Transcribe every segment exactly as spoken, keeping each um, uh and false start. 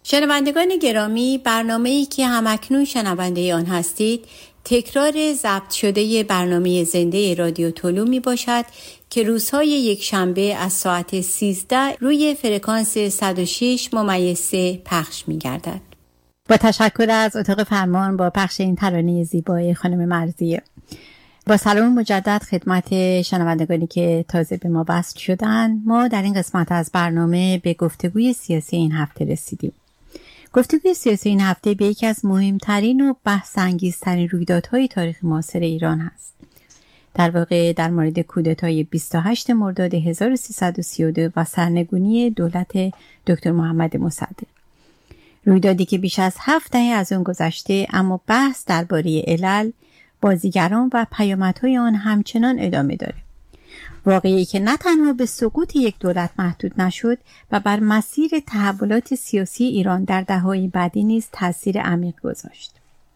شنوندگان گرامی، برنامه‌ای که همکنون شنونده آن هستید تکرار ضبط شده برنامه زنده رادیو طلوع می باشد که روزهای یک شنبه از ساعت سیزده روی فرکانس صد و شش ممیز سه پخش می گردد. با تشکر از اتاق فرمان با پخش این ترانه زیبای خانم مرضیه. با سلام مجدد خدمت شنوندگانی که تازه به ما وصل شدن. ما در این قسمت از برنامه به گفتگوی سیاسی این هفته رسیدیم. گفتگوی سیاسی این هفته به یکی از مهمترین و بحث انگیزترین رویدادهای تاریخ معاصر ایران هست. در واقع در مورد کودتای بیست و هشتم مرداد هزار و سیصد و سی و دو و سرنگونی دولت دکتر محمد مصدق. رویدادی که بیش از هفت دهه از اون گذشته، اما بحث درباره علل، بازیگران و پیامدهای آن همچنان ادامه داره. واقعی که نه تنها به سقوط یک دولت محدود نشد و بر مسیر تحولات سیاسی ایران در دهه‌های بعدی نیز تاثیر عمیق گذاشت.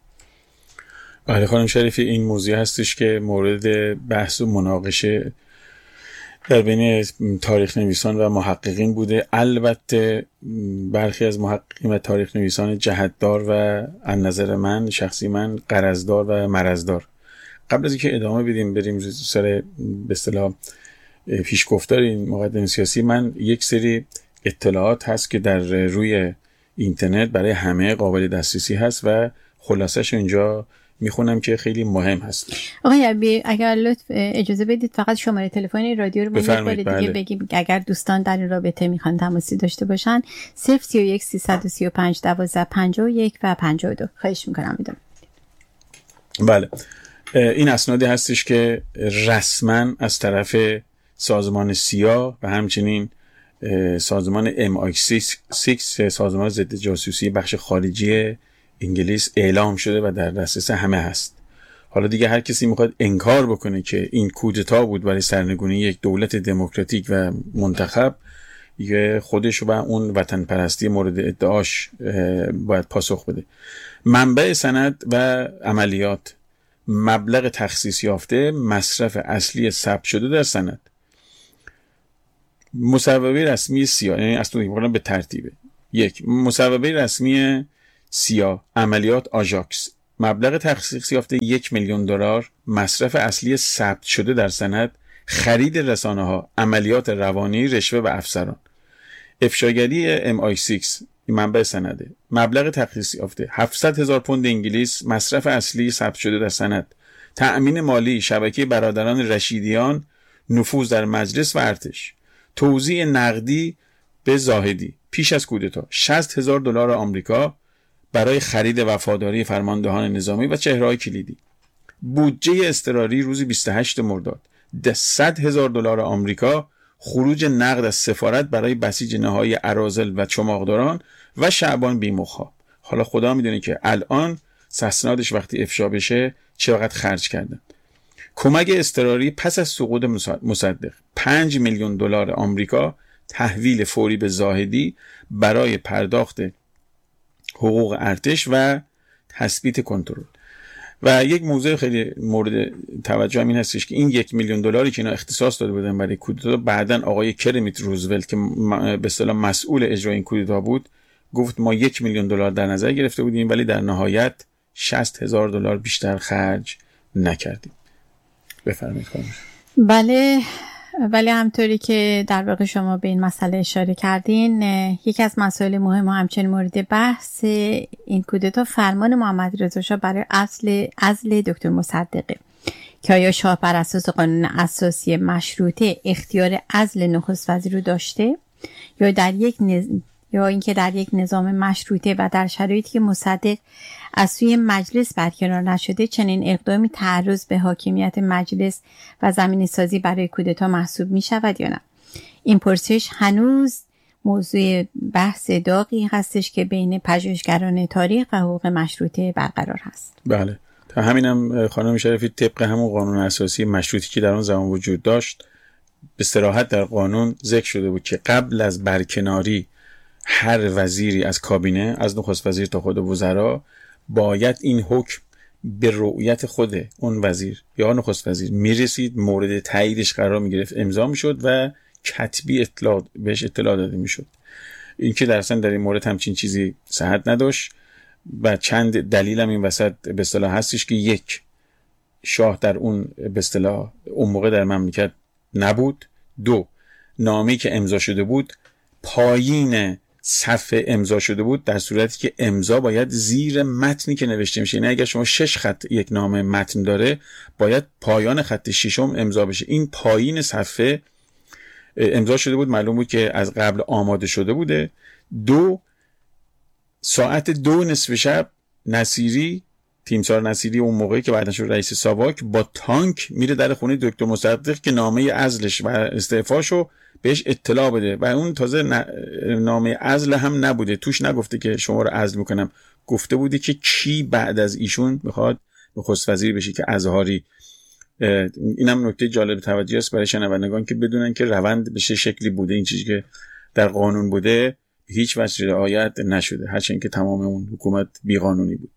بله خانم شریفی، این موضوع هستش که مورد بحث و مناقشه در بین تاریخ نویسان و محققین بوده. البته برخی از محققین و تاریخ نویسان جهتدار و از نظر من شخصی من غرضدار و مرضدار. قبل از اینکه ادامه بدیم بریم سر به اصطلاح پیشگفتار این مقدمه سیاسی، من یک سری اطلاعات هست که در روی اینترنت برای همه قابل دسترسی هست و خلاصش اینجا میخونم که خیلی مهم هست. آقای عبی اگر لطف اجازه بدید فقط شماره تلفن رادیو رو من یک بار دیگه بله. بگیم اگر دوستان در این رابطه میخوان تماسی داشته باشن. صفر سی و یک سیصد و سی و پنج دوازده پنجاه و یک و پنجاه و دو. خواهش میکنم میدونم. بله، این اسنادی هستش که رسما از طرف سازمان سیا و همچنین سازمان ام آی شش سازمان ضد جاسوسی بخش خارجی انگلیس اعلام شده و در دسترس همه هست. حالا دیگه هر کسی میخواد انکار بکنه که این کودتا بود برای سرنگونی یک دولت دموکراتیک و منتخب، یه خودش و اون وطن پرستی مورد ادعاش باید پاسخ بده. منبع سند و عملیات، مبلغ تخصیص یافته، مصرف اصلی ثبت شده در سند، مصوبه رسمی سیا، یعنی اصلا به ترتیبه: یک، مصوبه رسمی سیا، عملیات آژاکس، مبلغ تخصیص یافته یک میلیون دلار، مصرف اصلی ثبت شده در سند، خرید رسانه ها، عملیات روانی، رشوه و افسران، افشاگری ام آی شش، منبع سنده، مبلغ تخصیص یافته هفتصد هزار پوند انگلیس، مصرف اصلی ثبت شده در سند، تأمین مالی شبکه برادران رشیدیان، نفوذ در مجلس و ارتش، توزیع نقدی به زاهدی پیش از کودتا، شصت هزار دلار آمریکا برای خرید وفاداری فرماندهان نظامی و چهره‌های کلیدی، بودجه اضطراری روز بیست و هشتم مرداد صد هزار دلار آمریکا، خروج نقد از سفارت برای بسیج نهایی اراذل و چماقداران و شعبان بی‌مخا. حالا خدا میدونه که الان اسنادش وقتی افشا بشه چقدر خرج کردن. کمک اضطراری پس از سقوط مصدق پنج میلیون دلار آمریکا، تحویل فوری به زاهدی برای پرداخت حقوق ارتش و تثبیت کنترل. و یک موضوع خیلی مورد توجه این هستش که این یک میلیون دلاری که اینا اختصاص داده بودن برای کودتا، بعداً آقای کرمیت روزولت که به اصطلاح مسئول اجرای این کودتا بود گفت ما یک میلیون دلار در نظر گرفته بودیم ولی در نهایت شصت هزار دلار بیشتر خرج نکردیم. بفرمایید خانم. بله، ولی همطوری که در واقع شما به این مسئله اشاره کردین، یکی از مسائل مهم و همچنین مورد بحث این کودتا فرمان محمد رضا شاه برای اصل عزل دکتر مصدقه که آیا شاه بر اساس قانون اساسی مشروطه اختیار عزل نخست وزیر رو داشته یا در یک نز... یا اینکه در یک نظام مشروطه و در شرایطی که مصدق از سوی مجلس برکنار نشده چنین اقدامی تعرض به حاکمیت مجلس و زمینه سازی برای کودتا محسوب می شود یا نه؟ این پرسش هنوز موضوع بحث داغی هستش که بین پژوهشگران تاریخ و حقوق مشروطه برقرار هست. بله، تا همینم خانم شریفی طبق همون قانون اساسی مشروطی که در اون زمان وجود داشت به صراحت در قانون ذکر شده بود که قبل از برکناری هر وزیری از کابینه، از نخست وزیر تا خود وزرا، باید این حکم به رؤیت خود اون وزیر یا نخست وزیر میرسید، مورد تاییدش قرار میگرفت، امضا میشد و کتبی اطلاع بهش اطلاع داده میشد. اینکه در اصل در این مورد همچین چیزی صحت نداشت و چند دلیل هم این وسط به اصطلاح هستش که یک، شاه در اون به اصطلاح اون موقع در مملکت نبود. دو، نامه‌ای که امضا شده بود پایین صفحه امضا شده بود، در صورتی که امضا باید زیر متنی که نوشته میشه. یعنی اگر شما شش خط یک نامه متن داره باید پایان خط ششم امضا بشه. این پایین صفحه امضا شده بود، معلوم بود که از قبل آماده شده بوده. دو، ساعت دو نصف شب نصیری، تیمسار نصیری اون موقعی که بعدش شد رئیس ساواک، با تانک میره در خونه دکتر مصدق که نامه عزلش و استعفاشو بهش اطلاع بده و اون تازه نامه عزل هم نبوده، توش نگفته که شما رو عزل میکنم، گفته بوده که کی بعد از ایشون میخواد نخست وزیر بشه که اظهاری. اینم نکته جالب توجه است برای شنوندگان که بدونن که روند به چه شکلی بوده. این چیزی که در قانون بوده هیچ وجه رعایت نشده، هرچند که تمام اون حکومت بیقانونی بود.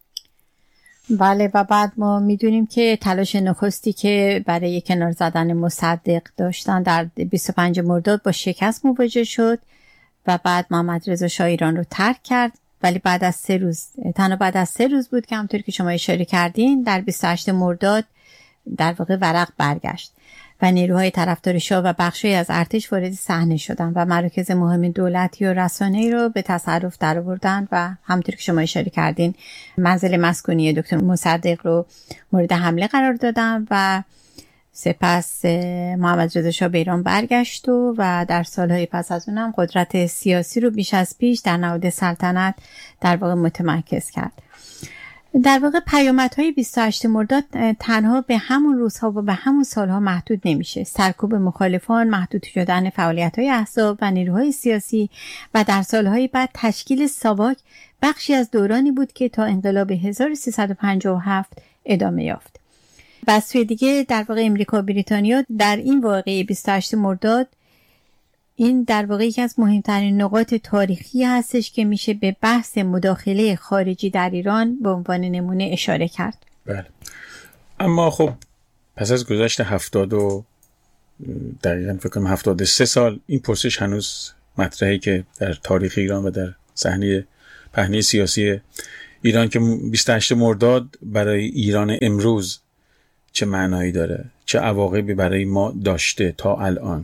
بله، و بعد ما میدونیم که تلاش نخستی که برای کنار زدن مصدق داشتن در بیست و پنجم مرداد با شکست مواجه شد و بعد محمد رضا شاه ایران رو ترک کرد. ولی بعد از سه روز، تنها بعد از سه روز بود که همونطور که شما اشاره کردین در بیست و هشتم مرداد در واقع ورق برگشت و نیروهای طرفدار شاه و بخشی از ارتش وارد صحنه شدند و مراکز مهم دولتی و رسانه‌ای رو به تصرف درآوردند و همونطور که شما اشاره کردین منزل مسکونی دکتر مصدق رو مورد حمله قرار دادن و سپس محمد رضا شاه به ایران برگشت و, و در سالهای پس از اونم قدرت سیاسی رو بیش از پیش در نهاد سلطنت در واقع متمرکز کرد. در واقع پیامدهای بیست و هشتم مرداد تنها به همون روزها و به همون سالها محدود نمیشه. سرکوب مخالفان، محدود شدن فعالیت‌های احزاب و نیروهای سیاسی و در سالهای بعد تشکیل ساواک بخشی از دورانی بود که تا انقلاب هزار و سیصد و پنجاه و هفت ادامه یافت. و از سوی دیگه در واقع امریکا و بریتانیا در این واقعه بیست و هشتم مرداد این در واقع یکی از مهمترین نقاط تاریخی هستش که میشه به بحث مداخله خارجی در ایران به عنوان نمونه اشاره کرد. بله. اما خب پس از گذشت هفتاد و دقیقاً فکر کنم هفتاد و سه سال این پرسش هنوز مطرحی که در تاریخ ایران و در صحنه پهنه سیاسی ایران که بیست و هشتم مرداد برای ایران امروز چه معنایی داره، چه عواقبی برای ما داشته تا الان.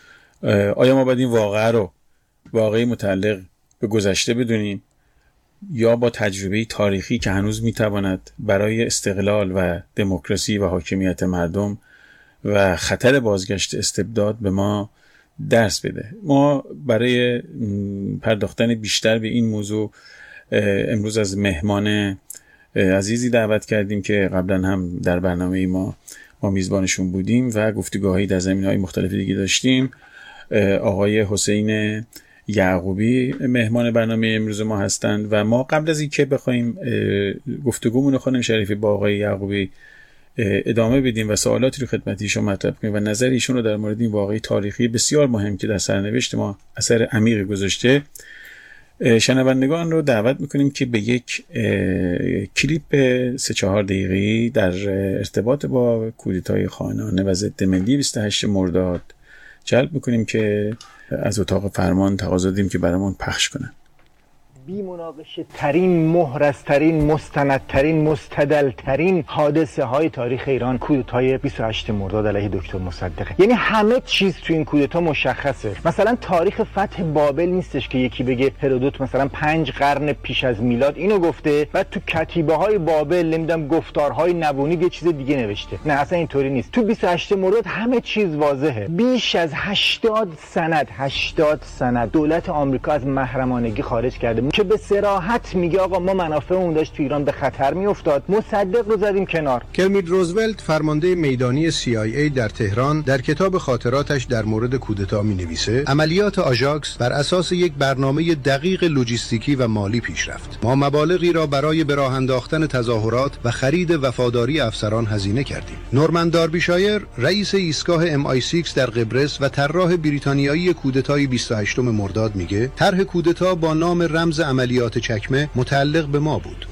آیا ما باید این واقعه رو واقعی متعلق به گذشته بدونیم یا با تجربه تاریخی که هنوز میتواند برای استقلال و دموکراسی و حاکمیت مردم و خطر بازگشت استبداد به ما درس بده؟ ما برای پرداختن بیشتر به این موضوع امروز از مهمان عزیزی دعوت کردیم که قبلا هم در برنامه ما ما میزبانشون بودیم و گفتگوهایی در زمینه‌های مختلف دیگه داشتیم. آقای حسین یعقوبی مهمان برنامه امروز ما هستند و ما قبل از اینکه بخوایم گفتگومون رو خانم شریفی با آقای یعقوبی ادامه بدیم و سوالاتی رو خدمت ایشون مطرح کنیم و نظر ایشون رو در مورد این واقعه تاریخی بسیار مهم که در سرنوشت ما اثر عمیقی گذاشته، شنوندگان رو دعوت میکنیم که به یک کلیپ سه چهار دقیقه‌ای در ارتباط با کودتای خانانه و ضد ملی بیست و هشتم مرداد جلب میکنیم که از اتاق فرمان تقاضا دادیم که برامون پخش کنن. بی مناقشه ترین، محرزترین، مستندترین، مستدلترین حادثه های تاریخ ایران کودتای بیست و هشتم مرداد علیه دکتر مصدقه. یعنی همه چیز تو این کودتا مشخصه. مثلا تاریخ فتح بابل نیستش که یکی بگه هرودوت مثلا پنج قرن پیش از میلاد اینو گفته و تو کتیبه های بابل نمیدونم گفتارهای نبونی یه چیز دیگه نوشته. نه اصلا اینطوری نیست. تو بیست و هشتم مرداد همه چیز واضحه. بیش از هشتاد سند هشتاد سند دولت آمریکا از محرمانگی خارج کرده که به صراحت میگه آقا ما منافعمون داشت تو ایران به خطر میافتاد، مصدق رو زدیم کنار. کرمیت روزولت فرمانده میدانی سی آی ای در تهران در کتاب خاطراتش در مورد کودتا مینویسه عملیات آژاکس بر اساس یک برنامه دقیق لوجستیکی و مالی پیش رفت. ما مبالغی را برای به راه انداختن تظاهرات و خرید وفاداری افسران هزینه کردیم. نورمن داربیشایر رئیس ایستگاه ام آی شش در قبرس و طراح بریتانیایی کودتای بیست و هشتم مرداد میگه طرح کودتا با نام رمز عملیات چکمه متعلق به ما بود.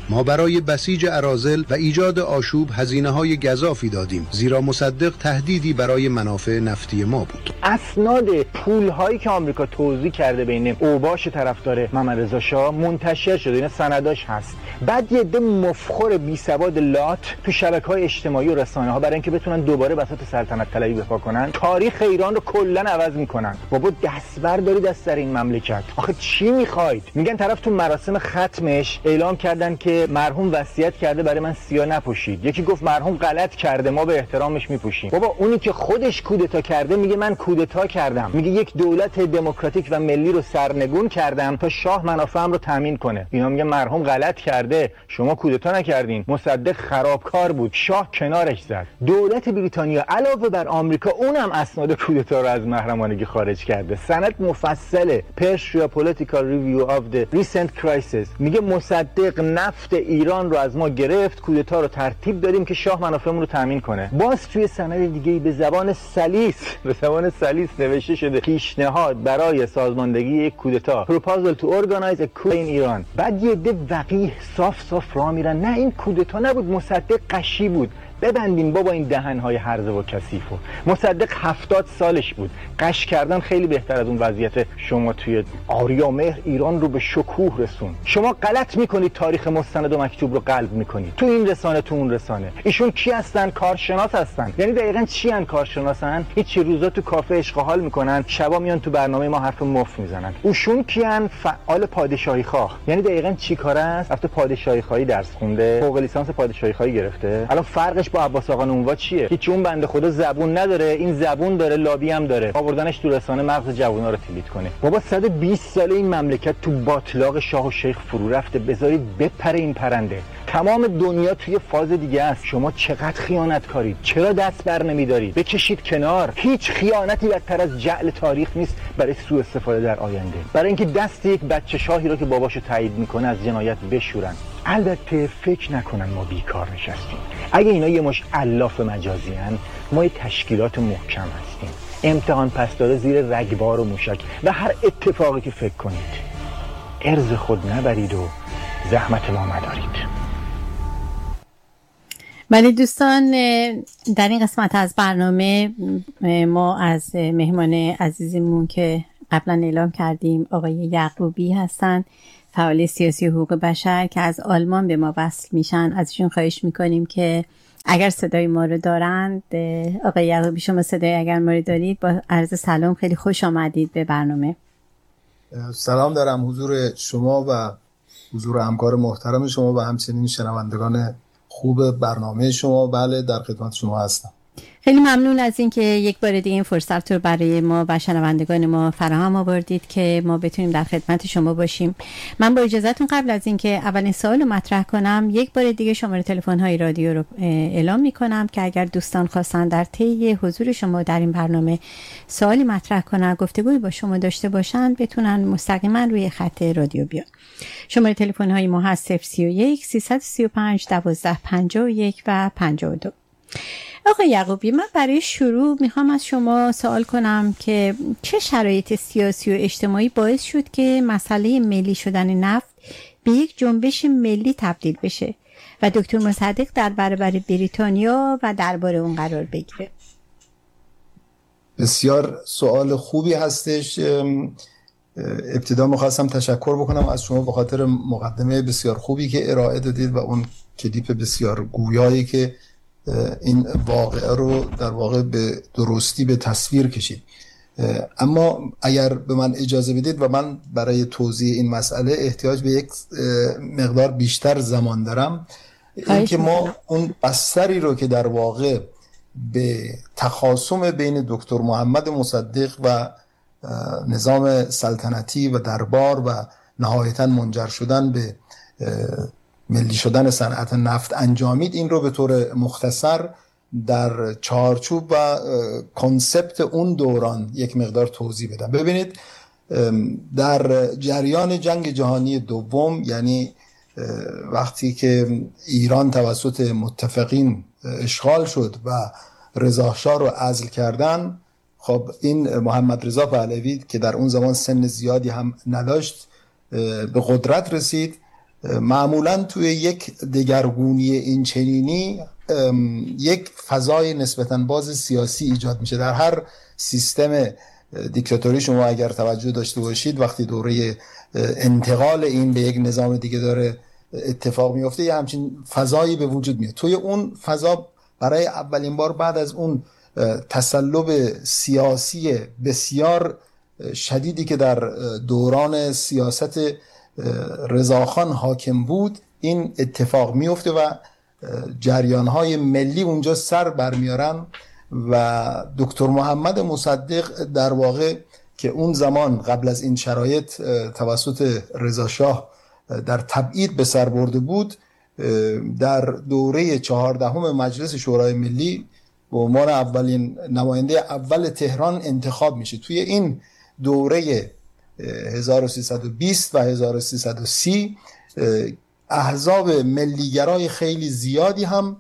ما برای بسیج اراذل و ایجاد آشوب هزینه‌های گزافی دادیم، زیرا مصدق تهدیدی برای منافع نفتی ما بود. اسناد پول‌هایی که آمریکا توزیع کرده بین اوباش طرفدار محمد رضا شاه منتشر شده، اینا سنداش هست. بعد یه عده مفخر بیسواد لات تو شبکه‌های اجتماعی و رسانه‌ها برای اینکه بتونن دوباره بساط سلطنت طلبی بپا کنن، تاریخ ایران رو کلاً عوض می‌کنن. بابا دست بردارید از سر این مملکت. آخه چی می‌خواید؟ میگن طرف تو مراسم ختمش اعلام کردن که مرحوم وصیت کرده برای من سیاه نپوشید. یکی گفت مرحوم غلط کرده، ما به احترامش میپوشیم. بابا اونی که خودش کودتا کرده میگه من کودتا کردم، میگه یک دولت دموکراتیک و ملی رو سرنگون کردم تا شاه منافعم رو تامین کنه. اینا میگه مرحوم غلط کرده، شما کودتا نکردین، مصدق خرابکار بود، شاه کنارش زد. دولت بریتانیا علاوه بر آمریکا اونم اسناد کودتا رو از محرمانگی خارج کرده. سند مفصل Persia Political Review of the Recent Crisis میگه مصدق نفت ایران رو از ما گرفت، کودتا رو ترتیب دادیم که شاه منافعمون رو تامین کنه. باز توی سند دیگه به زبان سلیس به زبان سلیس نوشته شده پیشنهاد برای سازماندهی یک کودتا، proposal to organize a coup in ایران. بعد یه عده وقیح صاف صاف راه میرن نه این کودتا نبود، مصدق قشی بود. ببندین بابا این دهن‌های هرزه و کثیفو. مصدق هفتاد سالش بود، قش کردن خیلی بهتر از اون وضعیت شما توی آریامهر ایران رو به شکوه رسون. شما غلط میکنید، تاریخ مستند و مکتوب رو قلب میکنید تو این رسانه تو اون رسانه. ایشون کی هستن؟ کارشناس هستن. یعنی دقیقاً چی ان کارشناسن؟ هیچ روزا تو کافه عشق و حال میکنن، شبا میان تو برنامه ما حرف مفت میزنن. اوشون کیان؟ فعال پادشاهی خواه. یعنی دقیقاً چی کاره است؟ رفته پادشاهی خواهی درس خونده، فوق لیسانس پادشاهی خواهی گرفته. الان فرقش با عباس آقا نونوا چیه؟ هیچ اون بنده خدا زبون نداره، این زبون داره، لابی هم داره. آوردنش تو رسانه مغز جوونا رو تیلیت کنه. بابا صد و بیست ساله این مملکت تو باطلاق شاه و شیخ فرو رفته، بذارید بپره این پرنده. تمام دنیا توی فاز دیگه است. شما چقدر خیانت کارید، چرا دست بر نمیدارید؟ بکشید کنار. هیچ خیانتی بدتر از جعل تاریخ نیست برای سوء استفاده در آینده، برای اینکه دست یک بچه شاهی رو که باباشو تایید میکنه از جنایت بشورن. البته فکر نکنن ما بیکار نشستیم. اگه اینا یه مش الاف مجازی هن، ما یه تشکیلات محکم هستیم. امتحان پس داده زیر رگبار و موشک و هر اتفاقی که فکر کنید ارز خود نبرید و زحمت ما مدارید. ولی دوستان، در این قسمت از برنامه ما از مهمان عزیزمون که قبلا اعلام کردیم آقای یعقوبی هستن، فعال سیاسی و حقوق بشر که از آلمان به ما وصل میشن. ازشون خواهش میکنیم که اگر صدای ما رو دارند، آقای یعقوبی شما صدای اگر ما رو دارید، با عرض سلام خیلی خوش آمدید به برنامه. سلام دارم حضور شما و حضور همکار محترم شما و همچنین شنوندگان خوب برنامه شما. بله، در خدمت شما هستم. خیلی ممنون از اینکه یک بار دیگه این فرصت رو برای ما و شنوندگان ما فراهم آوردید که ما بتونیم در خدمت شما باشیم. من با اجازهتون قبل از اینکه اولین سوال رو مطرح کنم، یک بار دیگه شماره تلفن های رادیو رو اعلام میکنم که اگر دوستان خواستن در طی حضور شما در این برنامه سوالی مطرح کنن، گفتگویی با شما داشته باشن، بتونن مستقیما روی خط رادیو بیان. شماره تلفن های ما هست صفر سی و یک سیصد و سی و پنج دوازده پنجاه و یک و پنجاه و دو. آقای یعقوبی، من برای شروع میخوام از شما سوال کنم که چه شرایط سیاسی و اجتماعی باعث شد که مسئله ملی شدن نفت به یک جنبش ملی تبدیل بشه و دکتر مصدق در برابر بریتانیا و دربار اون قرار بگیره؟ بسیار سوال خوبی هستش. ابتدا میخواستم تشکر بکنم از شما به خاطر مقدمه بسیار خوبی که ارائه دادید و اون کلیپ بسیار گویایی که این واقعه رو در واقع به درستی به تصویر کشید. اما اگر به من اجازه بدید و من برای توضیح این مسئله احتیاج به یک مقدار بیشتر زمان دارم، این که ما اون بستری رو که در واقع به تخاصم بین دکتر محمد مصدق و نظام سلطنتی و دربار و نهایتاً منجر شدن به ملی شدن صنعت نفت انجامید، این رو به طور مختصر در چارچوب و کنسپت اون دوران یک مقدار توضیح بدم. ببینید، در جریان جنگ جهانی دوم، یعنی وقتی که ایران توسط متفقین اشغال شد و رضا شاه رو عزل کردن، خب این محمد رضا پهلوی که در اون زمان سن زیادی هم نداشت به قدرت رسید معمولا توی یک دگرگونی این چنینی یک فضای نسبتاً باز سیاسی ایجاد میشه. در هر سیستم دیکتاتوری شما اگر توجه داشته باشید وقتی دوره انتقال این به یک نظام دیگه داره اتفاق میفته یه همچین فضایی به وجود میاد. توی اون فضا برای اولین بار بعد از اون تسلب سیاسی بسیار شدیدی که در دوران سیاست رضاخان حاکم بود این اتفاق میفته و جریان‌های ملی اونجا سر برمیارن و دکتر محمد مصدق در واقع که اون زمان قبل از این شرایط توسط رضا شاه در تبعید به سر برده بود در دوره چهاردهم مجلس شورای ملی به عنوان اولین نماینده اول تهران انتخاب میشه. توی این دوره هزار و سیصد و بیست و هزار و سیصد و سی احزاب ملیگرای خیلی زیادی هم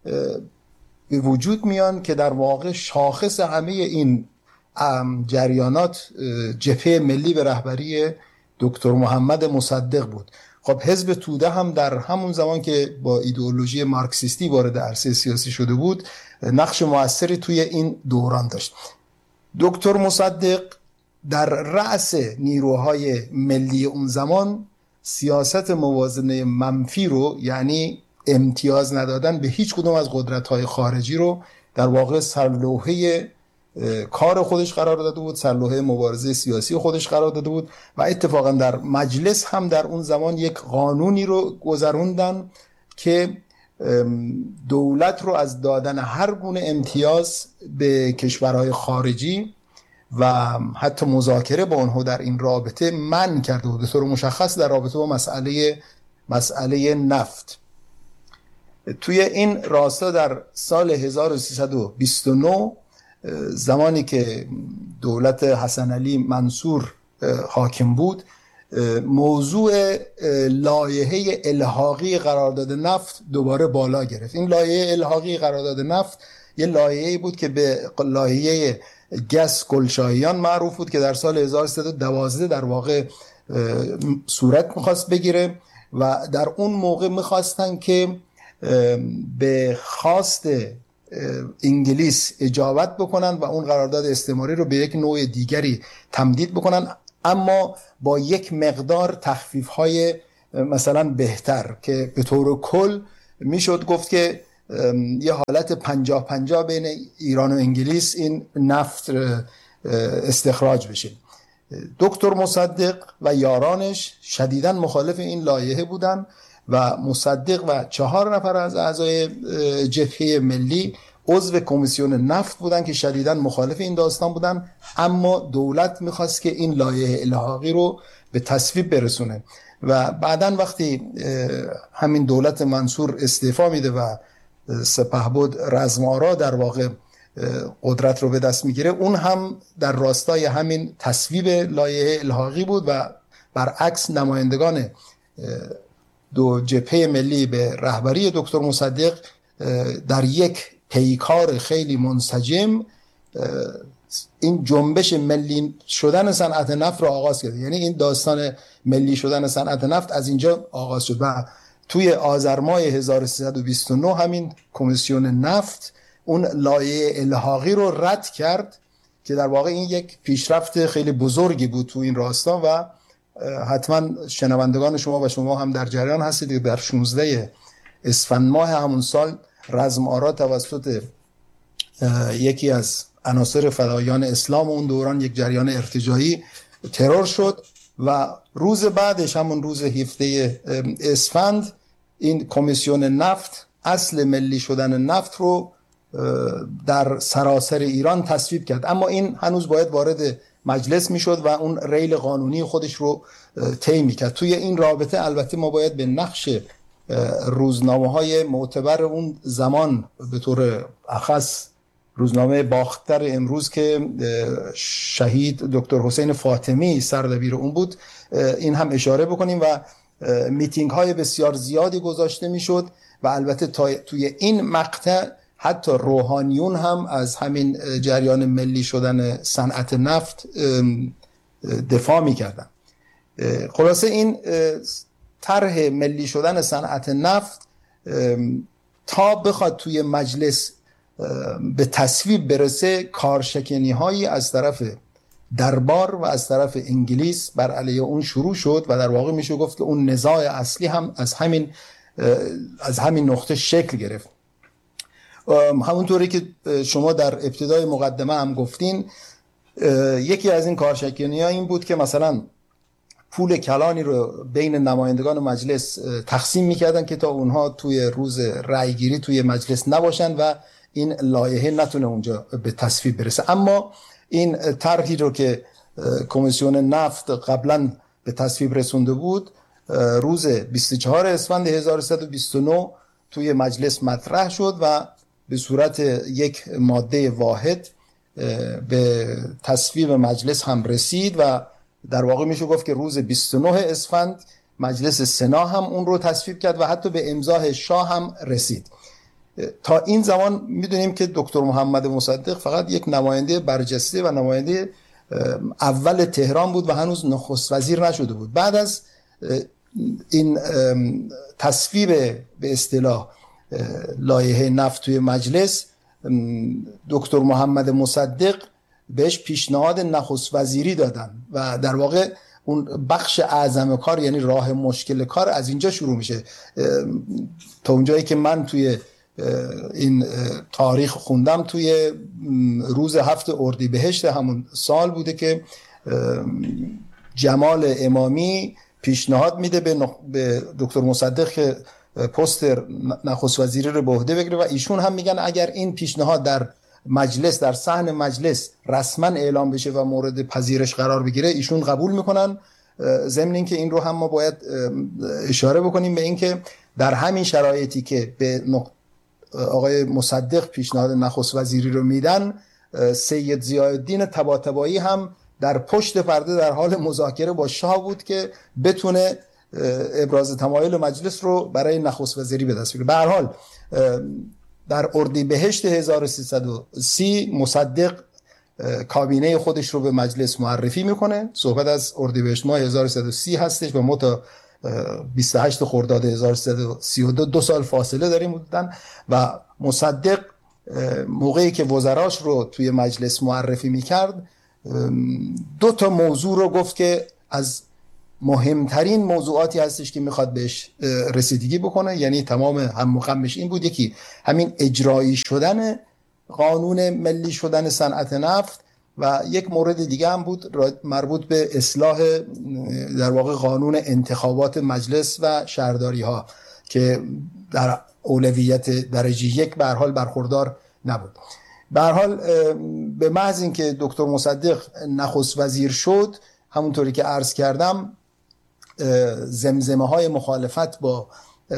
به وجود میان که در واقع شاخص همه این جریانات جبهه ملی به رهبری دکتر محمد مصدق بود. خب حزب توده هم در همون زمان که با ایدئولوژی مارکسیستی وارد عرصه سیاسی شده بود نقش موثری توی این دوران داشت. دکتر مصدق در رأس نیروهای ملی اون زمان سیاست موازنه منفی رو، یعنی امتیاز ندادن به هیچ کدوم از قدرت‌های خارجی رو در واقع سرلوحه کار خودش قرار داده بود، سرلوحه مبارزه سیاسی خودش قرار داده بود و اتفاقا در مجلس هم در اون زمان یک قانونی رو گذروندن که دولت رو از دادن هر گونه امتیاز به کشورهای خارجی و حتی مذاکره با اونها در این رابطه منع کرده بود، به طور مشخص در رابطه با مسئله مسئله نفت. توی این راستا در سال هزار و سیصد و بیست و نه زمانی که دولت حسن علی منصور حاکم بود موضوع لایحه الحاقی قرارداد نفت دوباره بالا گرفت. این لایحه الحاقی قرارداد نفت یه لایحه‌ای بود که به لایحه گس گلشاهیان معروف بود که در سال هزار و سیصد و دوازده در واقع صورت میخواست بگیره و در اون موقع میخواستن که به خواست انگلیس اجابت بکنن و اون قرارداد استعماری رو به یک نوع دیگری تمدید بکنن، اما با یک مقدار تخفیف‌های مثلا بهتر که به طور کل میشد گفت که یه حالت پنجاه پنجاه بین ایران و انگلیس این نفت استخراج بشه. دکتر مصدق و یارانش شدیداً مخالف این لایحه بودن و مصدق و چهار نفر از اعضای جبهه ملی عضو کمیسیون نفت بودن که شدیداً مخالف این داستان بودن، اما دولت میخواست که این لایحه الحاقی رو به تصویب برسونه و بعداً وقتی همین دولت منصور استعفا میده و سپهبد رزم‌آرا در واقع قدرت رو به دست میگیره، اون هم در راستای همین تصویب لایحه الحاقی بود و برعکس نمایندگان دو جبهه ملی به رهبری دکتر مصدق در یک پیکار خیلی منسجم این جنبش ملی شدن صنعت نفت رو آغاز کرد. یعنی این داستان ملی شدن صنعت نفت از اینجا آغاز شد و توی آذر ماه هزار و سیصد و بیست و نه همین کمیسیون نفت اون لایحه الحاقی رو رد کرد که در واقع این یک پیشرفت خیلی بزرگی بود تو این راستا و حتما شنوندگان شما و شما هم در جریان هستید که در شانزده اسفند ماه همون سال رزم‌آرا توسط یکی از عناصر فدایان اسلام اون دوران یک جریان ارتجاعی ترور شد و روز بعدش همون روز هفده اسفند این کمیسیون نفت اصل ملی شدن نفت رو در سراسر ایران تصویب کرد، اما این هنوز باید وارد مجلس میشد و اون ریل قانونی خودش رو طی میکرد. توی این رابطه البته ما باید به نقش روزنامه های معتبر اون زمان به طور اخص روزنامه باختر امروز که شهید دکتر حسین فاطمی سردبیر اون بود این هم اشاره بکنیم و میتینگ های بسیار زیادی گذاشته میشد و البته توی این مقطع حتی روحانیون هم از همین جریان ملی شدن صنعت نفت دفاع میکردن. خلاصه این طرح ملی شدن صنعت نفت تا بخواد توی مجلس به تصویب برسه کارشکنی هایی از طرف دربار و از طرف انگلیس بر علیه اون شروع شد و در واقع میشه گفت که اون نزاع اصلی هم از همین از همین نقطه شکل گرفت. همونطوری که شما در ابتدای مقدمه هم گفتین، یکی از این کارشکنی ها این بود که مثلا پول کلانی رو بین نمایندگان مجلس تقسیم میکردن که تا اونها توی روز رأی گیری توی مجلس نباشن و این لایحه نتونه اونجا به تصویب برسه. اما این طرحی رو که کمیسیون نفت قبلا به تصویب رسونده بود روز بیست و چهارم اسفند هزار و سیصد و بیست و نه توی مجلس مطرح شد و به صورت یک ماده واحد به تصویب مجلس هم رسید و در واقع میشه گفت که روز بیست و نه اسفند مجلس سنا هم اون رو تصویب کرد و حتی به امضای شاه هم رسید. تا این زمان میدونیم که دکتر محمد مصدق فقط یک نماینده برجسته و نماینده اول تهران بود و هنوز نخست وزیر نشده بود. بعد از این تصویب به اصطلاح لایحه نفت توی مجلس، دکتر محمد مصدق بهش پیشنهاد نخست وزیری دادن و در واقع اون بخش اعظم کار، یعنی راه مشکل کار، از اینجا شروع میشه. تا اونجایی که من توی این تاریخ خوندم توی روز هفت اردیبهشت همون سال بوده که جمال امامی پیشنهاد میده به دکتر مصدق که پست نخست وزیری رو به عهده بگیره و ایشون هم میگن اگر این پیشنهاد در مجلس در صحن مجلس رسما اعلام بشه و مورد پذیرش قرار بگیره ایشون قبول میکنن. ضمن اینکه این رو هم ما باید اشاره بکنیم به اینکه در همین شرایطی که به آقای مصدق پیشنهاد نخست وزیری رو میدن، سید ضیاءالدین طباطبایی هم در پشت پرده در حال مذاکره با شاه بود که بتونه ابراز تمایل مجلس رو برای نخست وزیری به دست بیاره. به هر حال در اردیبهشت هزار و سیصد و سی مصدق کابینه خودش رو به مجلس معرفی میکنه. صحبت از اردیبهشت ماه هزار و سیصد و سی هستش و ما تا بیست و هشت خرداد هزار و سیصد و سی و دو دو سال فاصله داریم بودن و مصدق موقعی که وزراش رو توی مجلس معرفی میکرد دو تا موضوع رو گفت که از مهمترین موضوعاتی هستش که میخواد بهش رسیدگی بکنه، یعنی تمام هم و غمش این بود. یکی همین اجرایی شدن قانون ملی شدن صنعت نفت و یک مورد دیگه هم بود مربوط به اصلاح در واقع قانون انتخابات مجلس و شهرداری ها که در اولویت درجه یک به هر حال برخوردار نبود. به هر حال به محض اینکه دکتر مصدق نخست وزیر شد، همونطوری که عرض کردم زمزمه های مخالفت با